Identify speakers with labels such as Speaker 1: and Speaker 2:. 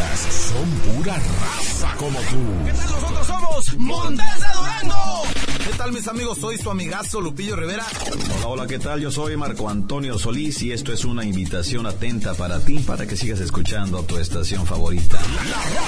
Speaker 1: son pura raza como tú.
Speaker 2: ¿Qué tal? Nosotros somos Montes de Durango. ¿Qué tal, mis amigos? Soy su amigazo Lupillo Rivera.
Speaker 3: Hola, hola, ¿qué tal? Yo soy Marco Antonio Solís y esto es una invitación atenta para ti, para que sigas escuchando tu estación favorita.
Speaker 1: La